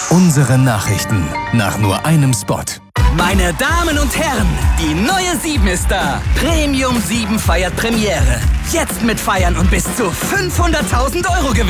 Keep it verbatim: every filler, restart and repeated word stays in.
Unsere Nachrichten nach nur einem Spot. Meine Damen und Herren, die neue sieben ist da. Premium sieben feiert Premiere. Jetzt mit Feiern und bis zu fünfhunderttausend Euro Gewinn.